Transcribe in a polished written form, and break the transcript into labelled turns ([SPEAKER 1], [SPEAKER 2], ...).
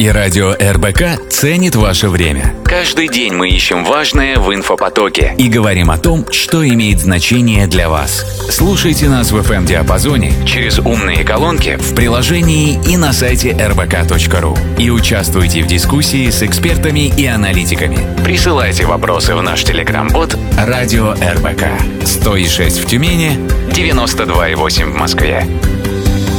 [SPEAKER 1] И радио РБК ценит ваше время. Каждый день мы ищем важное в инфопотоке и говорим о том, что имеет значение для вас. Слушайте нас в FM-диапазоне, через умные колонки, в приложении и на сайте rbk.ru. И участвуйте в дискуссии с экспертами и аналитиками. Присылайте вопросы в наш телеграм-бот «Радио РБК». 100,6 в Тюмени, 92,8 в Москве.